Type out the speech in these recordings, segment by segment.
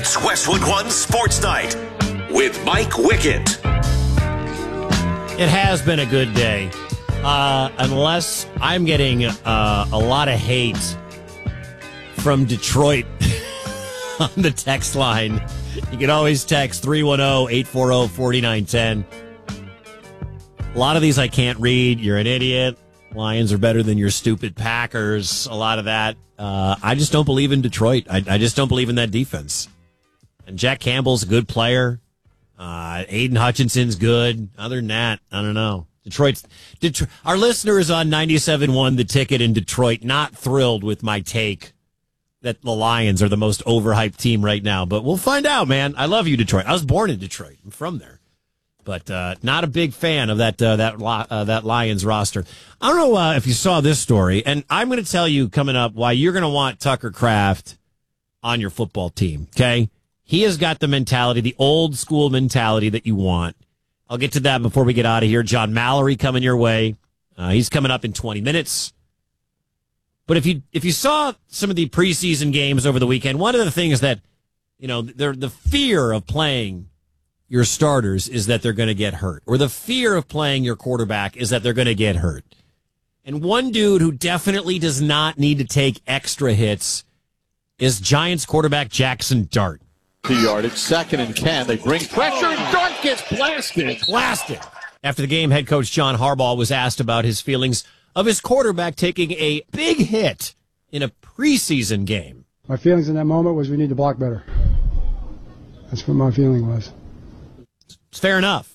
It's Westwood One Sports Night with Mike Wickett. It has been a good day, unless I'm getting a lot of hate from Detroit on the text line. You can always text 310-840-4910. A lot of these I can't read. You're an idiot. Lions are better than your stupid Packers. A lot of that. I just don't believe in Detroit. I just don't believe in that defense. And Jack Campbell's a good player. Aiden Hutchinson's good. Other than that, I don't know. Detroit. Our listener is on 97.1 The Ticket in Detroit, not thrilled with my take that the Lions are the most overhyped team right now. But we'll find out, man. I love you, Detroit. I was born in Detroit. I'm from there. But not a big fan of that Lions roster. I don't know if you saw this story, and I'm going to tell you coming up why you're going to want Tucker Kraft on your football team, okay? He has got the mentality, the old school mentality that you want. I'll get to that before we get out of here. John Mallory coming your way. He's coming up in 20 minutes. But if you saw some of the preseason games over the weekend, one of the things that, the fear of playing your starters is that they're going to get hurt, or the fear of playing your quarterback is that they're going to get hurt. And one dude who definitely does not need to take extra hits is Giants quarterback Jackson Dart. 2 yardage, 2nd and 10. They bring pressure, and Dart gets blasted. After the game, head coach John Harbaugh was asked about his feelings of his quarterback taking a big hit in a preseason game. My feelings in that moment was we need to block better. That's what my feeling was. It's fair enough,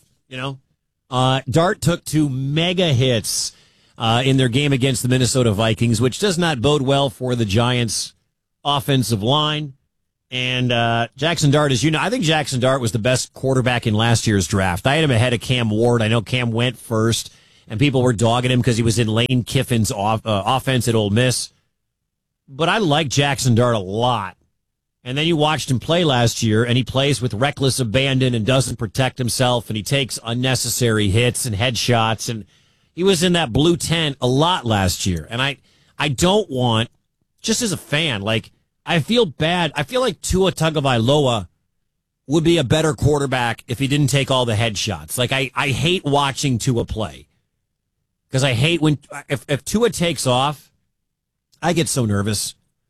Dart took 2 mega hits in their game against the Minnesota Vikings, which does not bode well for the Giants' offensive line. And Jackson Dart, as you know, I think Jackson Dart was the best quarterback in last year's draft. I had him ahead of Cam Ward. I know Cam went first, and people were dogging him because he was in Lane Kiffin's offense at Ole Miss. But I like Jackson Dart a lot. And then you watched him play last year, and he plays with reckless abandon and doesn't protect himself, and he takes unnecessary hits and headshots. And he was in that blue tent a lot last year. And I don't want, just as a fan, I feel bad. I feel like Tua Tagovailoa would be a better quarterback if he didn't take all the headshots. I hate watching Tua play because I hate when if Tua takes off, I get so nervous.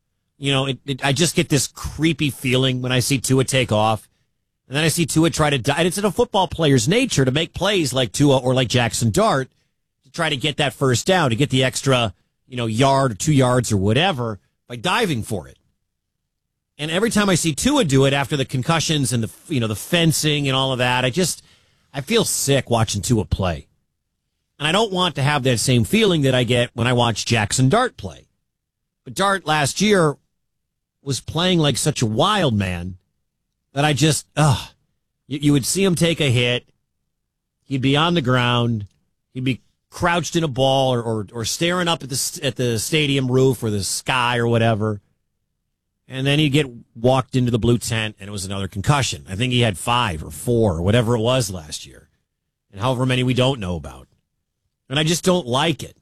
I just get this creepy feeling when I see Tua take off, and then I see Tua try to die. And it's in a football player's nature to make plays like Tua or like Jackson Dart to try to get that first down, to get the extra, yard or 2 yards or whatever by diving for it. And every time I see Tua do it after the concussions and the fencing and all of that, I feel sick watching Tua play. And I don't want to have that same feeling that I get when I watch Jackson Dart play. But Dart last year was playing like such a wild man that you would see him take a hit. He'd be on the ground. He'd be crouched in a ball or staring up at the stadium roof or the sky or whatever. And then he'd get walked into the blue tent, and it was another concussion. I think he had 5 or 4 or whatever it was last year, and however many we don't know about. And I just don't like it.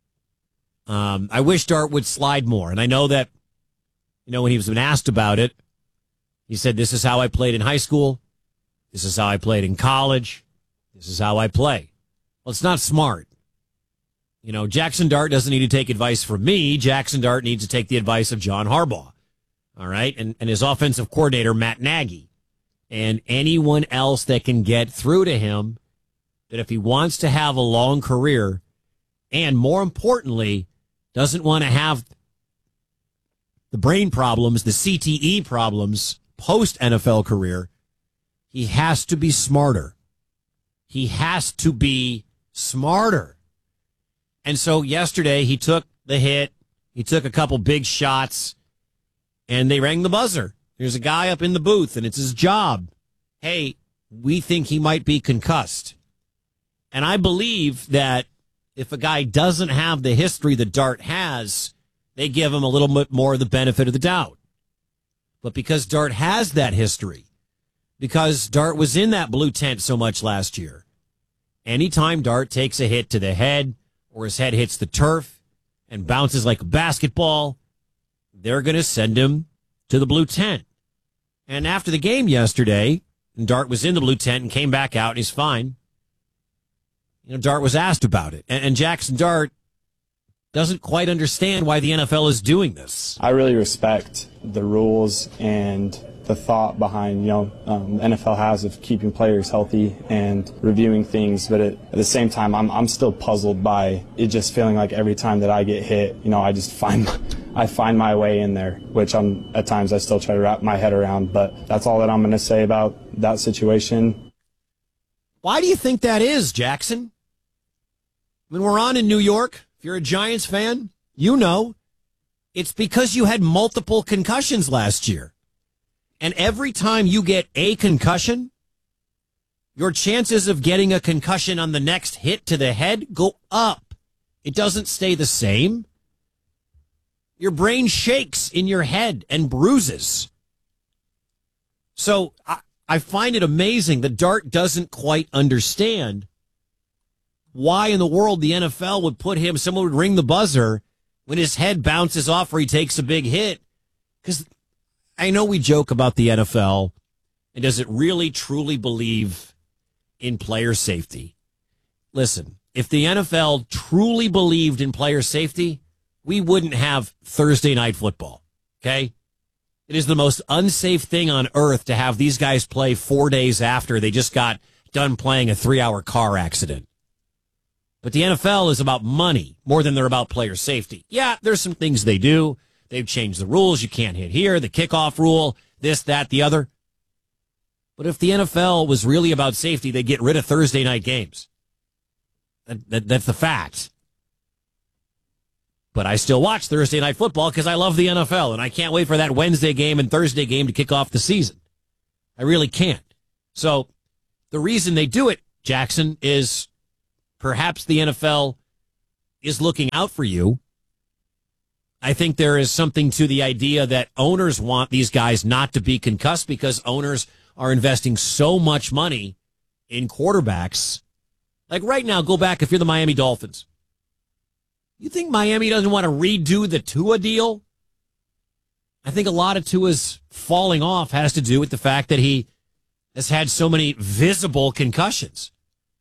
I wish Dart would slide more. And I know that, when he was been asked about it, he said, this is how I played in high school. This is how I played in college. This is how I play. Well, it's not smart. Jackson Dart doesn't need to take advice from me. Jackson Dart needs to take the advice of John Harbaugh. All right. And his offensive coordinator, Matt Nagy, and anyone else that can get through to him that if he wants to have a long career and more importantly, doesn't want to have the brain problems, the CTE problems post-NFL career, he has to be smarter. He has to be smarter. And so yesterday he took the hit. He took a couple big shots, and they rang the buzzer. There's a guy up in the booth, and it's his job. Hey, we think he might be concussed. And I believe that if a guy doesn't have the history that Dart has, they give him a little bit more of the benefit of the doubt. But because Dart has that history, because Dart was in that blue tent so much last year, anytime Dart takes a hit to the head or his head hits the turf and bounces like a basketball, they're going to send him to the blue tent. And after the game yesterday, and Dart was in the blue tent and came back out and he's fine. Dart was asked about it. And Jackson Dart doesn't quite understand why the NFL is doing this. I really respect the rules and the thought behind, the NFL has of keeping players healthy and reviewing things. But at the same time, I'm still puzzled by it just feeling like every time that I get hit, I just find my way in there, which at times I still try to wrap my head around. But that's all that I'm going to say about that situation. Why do you think that is, Jackson? When we're on in New York, if you're a Giants fan, it's because you had multiple concussions last year. And every time you get a concussion, your chances of getting a concussion on the next hit to the head go up. It doesn't stay the same. Your brain shakes in your head and bruises. So I find it amazing that Dart doesn't quite understand why in the world the NFL would put him, someone would ring the buzzer when his head bounces off or he takes a big hit. Because I know we joke about the NFL, and does it really truly believe in player safety? Listen, if the NFL truly believed in player safety, we wouldn't have Thursday night football, okay? It is the most unsafe thing on earth to have these guys play 4 days after they just got done playing a 3-hour car accident. But the NFL is about money more than they're about player safety. Yeah, there's some things they do. They've changed the rules. You can't hit here, the kickoff rule, this, that, the other. But if the NFL was really about safety, they'd get rid of Thursday night games. That's the fact. But I still watch Thursday night football because I love the NFL, and I can't wait for that Wednesday game and Thursday game to kick off the season. I really can't. So the reason they do it, Jackson, is perhaps the NFL is looking out for you. I think there is something to the idea that owners want these guys not to be concussed because owners are investing so much money in quarterbacks. Like right now, go back if you're the Miami Dolphins. You think Miami doesn't want to redo the Tua deal? I think a lot of Tua's falling off has to do with the fact that he has had so many visible concussions.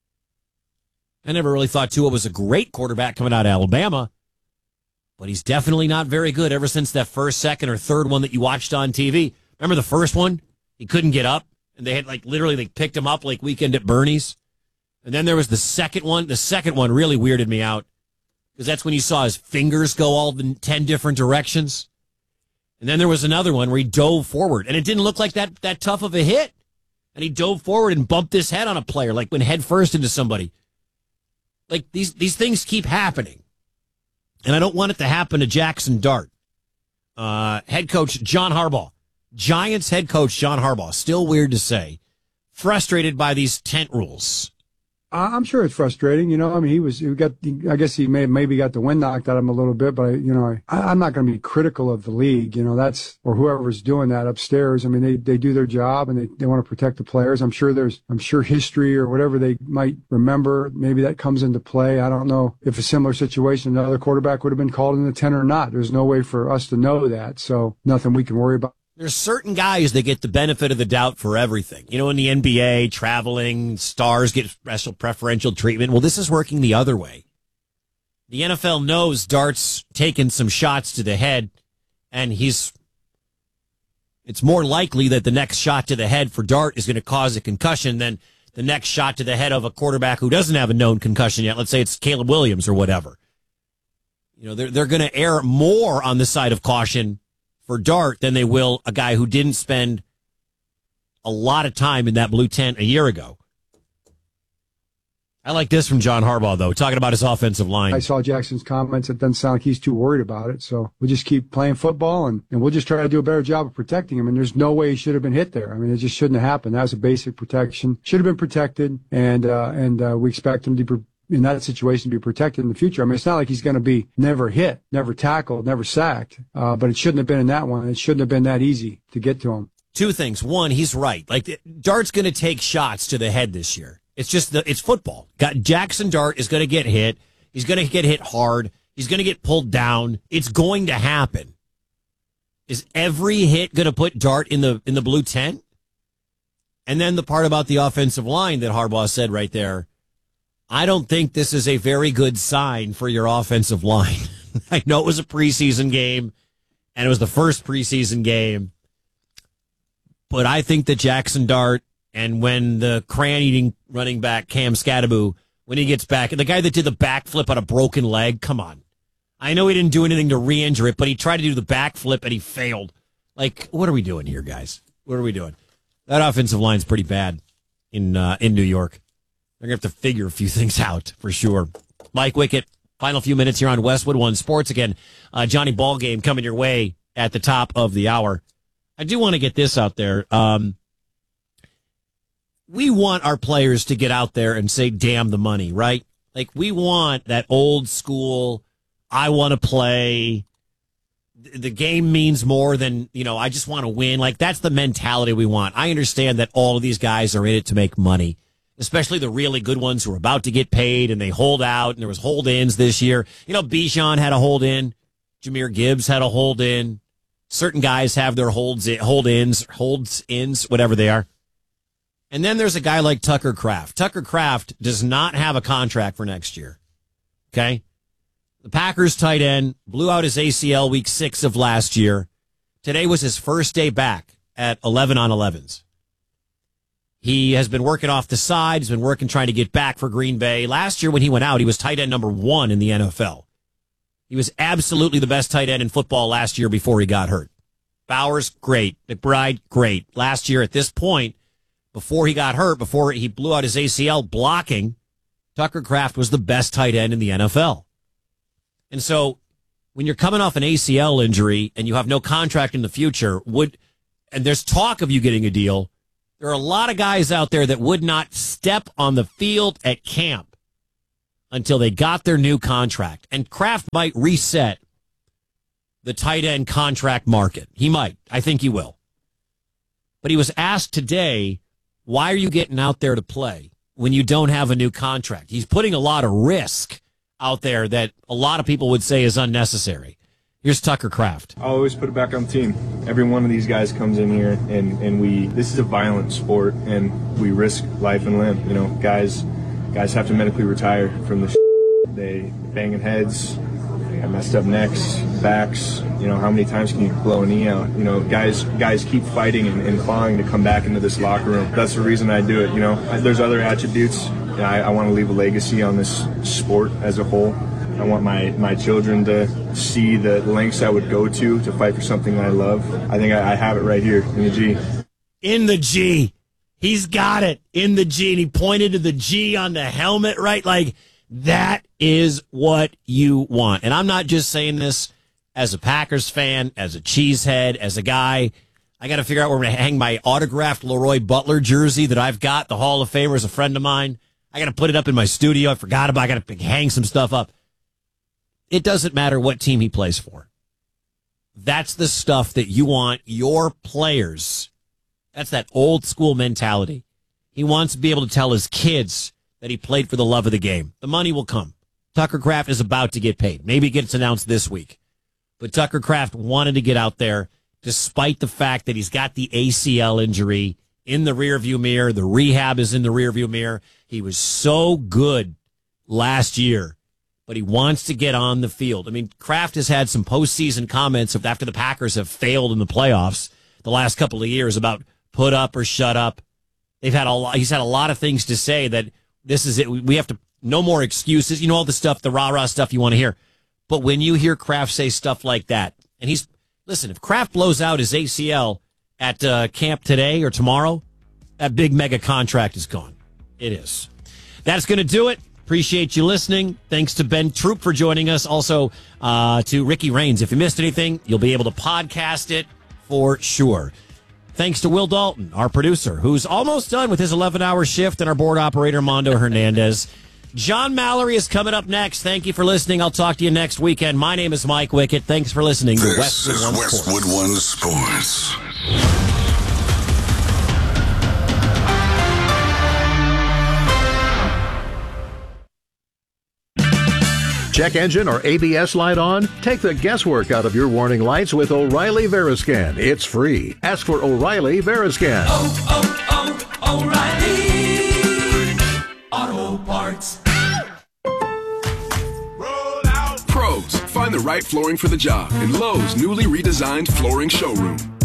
I never really thought Tua was a great quarterback coming out of Alabama. But he's definitely not very good ever since that first, second, or third one that you watched on TV. Remember the first one? He couldn't get up, and they had they picked him up like Weekend at Bernie's. And then there was the second one. The second one really weirded me out because that's when you saw his fingers go all the 10 different directions. And then there was another one where he dove forward, and it didn't look like that tough of a hit. And he dove forward and bumped his head on a player, like went head first into somebody. Like these things keep happening. And I don't want it to happen to Jackson Dart. Head coach John Harbaugh. Giants head coach John Harbaugh. Still weird to say. Frustrated by these tent rules. I'm sure it's frustrating. I guess he maybe got the wind knocked out of him a little bit, but I'm not going to be critical of the league, or whoever's doing that upstairs. I mean, they do their job and they want to protect the players. I'm sure history or whatever they might remember, maybe that comes into play. I don't know if a similar situation, another quarterback would have been called in the tent or not. There's no way for us to know that. So nothing we can worry about. There's certain guys that get the benefit of the doubt for everything. In the NBA, traveling, stars get special preferential treatment. Well, this is working the other way. The NFL knows Dart's taken some shots to the head, and it's more likely that the next shot to the head for Dart is going to cause a concussion than the next shot to the head of a quarterback who doesn't have a known concussion yet. Let's say it's Caleb Williams or whatever. They're going to err more on the side of caution for Dart than they will a guy who didn't spend a lot of time in that blue tent a year ago. I like this from John Harbaugh, though, talking about his offensive line. I saw Jackson's comments. It doesn't sound like he's too worried about it. So we'll just keep playing football, and we'll just try to do a better job of protecting him. And there's no way he should have been hit there. I mean, it just shouldn't have happened. That was a basic protection. Should have been protected, and we expect him to be in that situation to be protected in the future. I mean, it's not like he's going to be never hit, never tackled, never sacked, but it shouldn't have been in that one. It shouldn't have been that easy to get to him. Two things. One, he's right. Dart's going to take shots to the head this year. It's just it's football. Jackson Dart is going to get hit. He's going to get hit hard. He's going to get pulled down. It's going to happen. Is every hit going to put Dart in the blue tent? And then the part about the offensive line that Harbaugh said right there, I don't think this is a very good sign for your offensive line. I know it was a preseason game, and it was the first preseason game, but I think that Jackson Dart, and when the crayon-eating running back Cam Scadaboo, when he gets back, and the guy that did the backflip on a broken leg, come on. I know he didn't do anything to re-injure it, but he tried to do the backflip and he failed. Like, what are we doing here, guys? What are we doing? That offensive line's pretty bad in New York. They're going to have to figure a few things out for sure. Mike Wickett, final few minutes here on Westwood One Sports. Again, Johnny Ballgame coming your way at the top of the hour. I do want to get this out there. We want our players to get out there and say, damn the money, right? Like, we want that old school, I want to play. The game means more than, I just want to win. Like, that's the mentality we want. I understand that all of these guys are in it to make money, especially the really good ones who are about to get paid and they hold out, and there was hold-ins this year. Bijan had a hold-in. Jahmyr Gibbs had a hold-in. Certain guys have their hold-ins, whatever they are. And then there's a guy like Tucker Kraft. Tucker Kraft does not have a contract for next year. Okay? The Packers tight end blew out his ACL week 6 of last year. Today was his first day back at 11 on 11s. He has been working off the side. He's been working trying to get back for Green Bay. Last year when he went out, he was tight end number 1 in the NFL. He was absolutely the best tight end in football last year before he got hurt. Bowers, great. McBride, great. Last year at this point, before he got hurt, before he blew out his ACL blocking, Tucker Kraft was the best tight end in the NFL. And so when you're coming off an ACL injury and you have no contract in the future, and there's talk of you getting a deal, there are a lot of guys out there that would not step on the field at camp until they got their new contract. And Kraft might reset the tight end contract market. He might. I think he will. But he was asked today, why are you getting out there to play when you don't have a new contract? He's putting a lot of risk out there that a lot of people would say is unnecessary. Here's Tucker Kraft. I always put it back on the team. Every one of these guys comes in here, and this is a violent sport, and we risk life and limb. Guys have to medically retire from the they banging heads, they got messed up necks, backs. How many times can you blow a knee out? Guys keep fighting and clawing to come back into this locker room. That's the reason I do it. There's other attributes. I want to leave a legacy on this sport as a whole. I want my children to see the lengths I would go to fight for something I love. I think I have it right here in the G. In the G. He's got it in the G, and he pointed to the G on the helmet, right? Like, that is what you want. And I'm not just saying this as a Packers fan, as a cheesehead, as a guy. I got to figure out where I'm going to hang my autographed Leroy Butler jersey that I've got. The Hall of Famer is a friend of mine. I got to put it up in my studio. I forgot about it. I got to hang some stuff up. It doesn't matter what team he plays for. That's the stuff that you want your players. That's that old school mentality. He wants to be able to tell his kids that he played for the love of the game. The money will come. Tucker Kraft is about to get paid. Maybe it gets announced this week. But Tucker Kraft wanted to get out there despite the fact that he's got the ACL injury in the rearview mirror. The rehab is in the rearview mirror. He was so good last year, but he wants to get on the field. I mean, Kraft has had some postseason comments after the Packers have failed in the playoffs the last couple of years about put up or shut up. He's had a lot of things to say that this is it. We have to, no more excuses. All the stuff, the rah-rah stuff you want to hear. But when you hear Kraft say stuff like that, and listen, if Kraft blows out his ACL at camp today or tomorrow, that big mega contract is gone. It is. That's going to do it. Appreciate you listening. Thanks to Ben Troop for joining us. Also to Ricky Raines. If you missed anything, you'll be able to podcast it for sure. Thanks to Will Dalton, our producer, who's almost done with his 11-hour shift, and our board operator, Mondo Hernandez. John Mallory is coming up next. Thank you for listening. I'll talk to you next weekend. My name is Mike Wickett. Thanks for listening to Westwood One Sports. check engine or ABS light on? Take the guesswork out of your warning lights with O'Reilly Veriscan. It's free. Ask for O'Reilly Veriscan. O'Reilly Auto Parts. Pros, find the right flooring for the job in Lowe's newly redesigned flooring showroom.